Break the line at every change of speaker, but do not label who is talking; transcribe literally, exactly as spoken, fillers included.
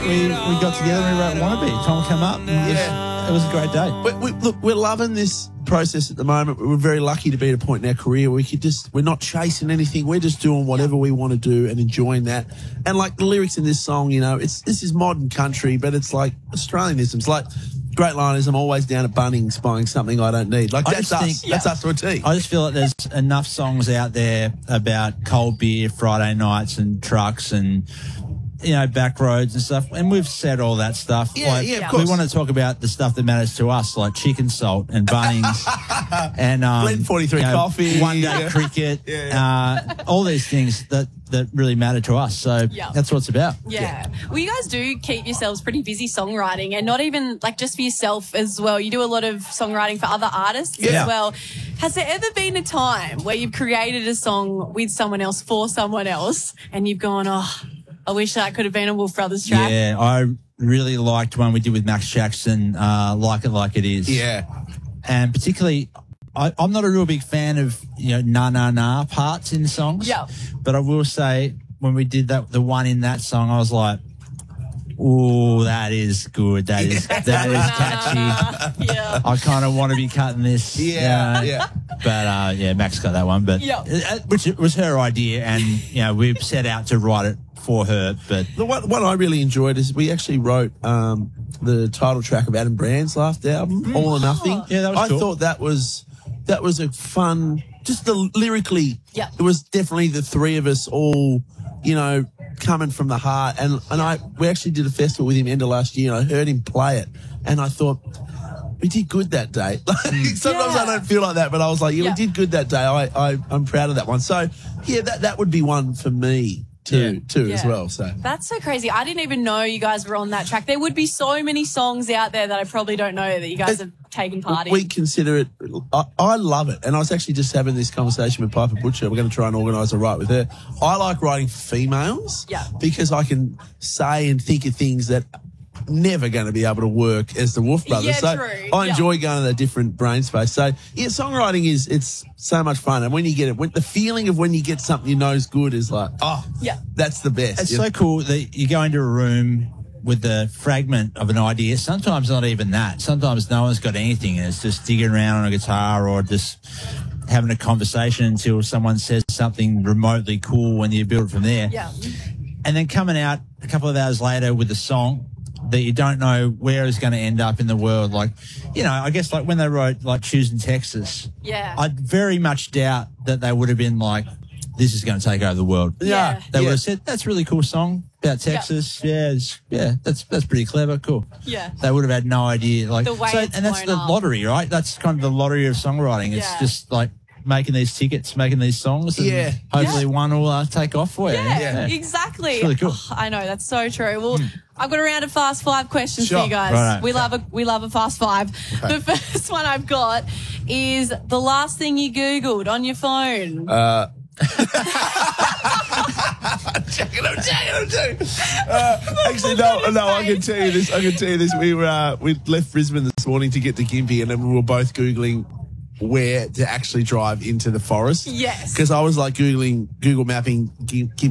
we, we got together and we wrote Wannabe. Tom came up. And
Yeah.
it, was, it was a great day.
But we, look, we're loving this process at the moment. We're very lucky to be at a point in our career where we could just, we're not chasing anything. We're just doing whatever we want to do and enjoying that. And like the lyrics in this song, you know, it's, this is modern country, but it's like Australianisms. Like, great line is, I'm always down at Bunnings buying something I don't need. Like,
I
that's
just
us.
think-
That's us to a T.
I just feel like there's enough songs out there about cold beer, Friday nights and trucks and, you know, back roads and stuff. And we've said all that stuff.
Yeah,
like,
yeah, of
We
course.
want to talk about the stuff that matters to us, like chicken salt and Bunnings and um,
Blend forty-three
you know,
coffee.
one day
Yeah.
cricket,
Yeah,
Uh, all these things that, that really matter to us. So
Yeah.
that's what it's about.
Yeah. Well, you guys do keep yourselves pretty busy songwriting, and not even like just for yourself as well. You do a lot of songwriting for other artists
Yeah.
as well. Has there ever been a time where you've created a song with someone else for someone else and you've gone, oh, I wish that could have been a Wolf Brothers track?
Yeah, I really liked one we did with Max Jackson, uh, Like It Like It Is.
Yeah.
And particularly, I, I'm not a real big fan of, you know, na na na parts in songs.
Yeah.
But I will say, when we did that, the one in that song, I was like, "Ooh, that is good. That is that is catchy.
Yeah.
I kind of want to be cutting this."
Yeah,
uh,
yeah.
But uh, yeah, Max got that one. But
Yeah.
uh, which was her idea, and you know, we set out to write it for her. But
The one, one I really enjoyed is we actually wrote um, the title track of Adam Brand's last album, All or Nothing.
Yeah, that was
I
cool.
thought that was that was a fun, just the lyrically.
Yeah.
It was definitely the three of us all, you know, coming from the heart. And and I we actually did a festival with him end of last year, and I heard him play it, and I thought, we did good that day. Like, sometimes
Yeah.
I don't feel like that, but I was like, yeah,
Yeah.
we did good that day. I, I I'm proud of that one. So yeah, that that would be one for me too,
Yeah.
too as
Yeah.
well. So.
That's so crazy. I didn't even know you guys were on that track. There would be so many songs out there that I probably don't know that you guys have taken part in.
We consider it, I, I love it. And I was actually just having this conversation with Piper Butcher. We're going to try and organise a write with her. I like writing for females
Yeah.
because I can say and think of things that never going to be able to work as the Wolf Brothers.
Yeah,
so
true.
I
Yeah.
enjoy going to that different brain space. So yeah, songwriting is, it's so much fun. And when you get it, when the feeling of when you get something you know is good is like, oh,
Yeah.
that's the best.
it's
you
so
know?
cool that you go into a room with the fragment of an idea. Sometimes not even that. Sometimes no one's got anything and it's just digging around on a guitar or just having a conversation until someone says something remotely cool and you build it from there.
Yeah.
And then coming out a couple of hours later with a song that you don't know where it's going to end up in the world. Like, you know, I guess like when they wrote like Choosing Texas,
Yeah.
I very much doubt that they would have been like, this is going to take over the world.
Yeah.
They
Yeah.
would have said, that's a really cool song about Texas. Yeah, it's, yeah, that's that's pretty clever. Cool.
Yeah.
They would have had no idea. Like,
The way
so,
it's
and that's the
blown up.
lottery, right? That's kind of the lottery of songwriting. It's
Yeah.
just like making these tickets, making these songs, and
Yeah.
hopefully one will uh, take off for you.
Yeah, exactly.
It's really cool.
Oh, I know, that's so true. Well, I've got a round of fast five questions
Sure.
for you guys.
Righto.
We love a we love a fast five. The first one I've got is the last thing you Googled on your phone.
Uh, checking, I'm checking, I'm checking. Uh, actually, no, no. I can tell you this. I can tell you this. We were uh, we left Brisbane this morning to get to Gympie, and then we were both googling where to actually drive into the forest.
Yes.
Because I was like googling Google mapping Gympie